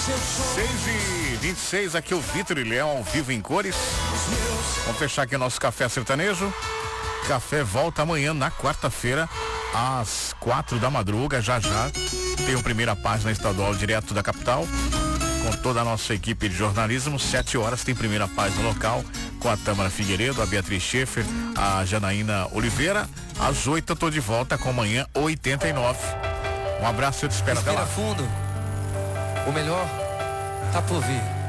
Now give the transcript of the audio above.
6h26, aqui o Vitor e Léo ao vivo em cores. Vamos fechar aqui o nosso café sertanejo. Café volta amanhã na quarta-feira às 4 da madruga. Já tem o Primeira Página Estadual direto da capital com toda a nossa equipe de jornalismo. 7 horas tem Primeira Página local com a Tâmara Figueiredo, a Beatriz Schaefer, a Janaína Oliveira. Às 8 eu tô de volta com Manhã 89. Um abraço, eu te espero até lá. Respira fundo. O melhor tá por vir.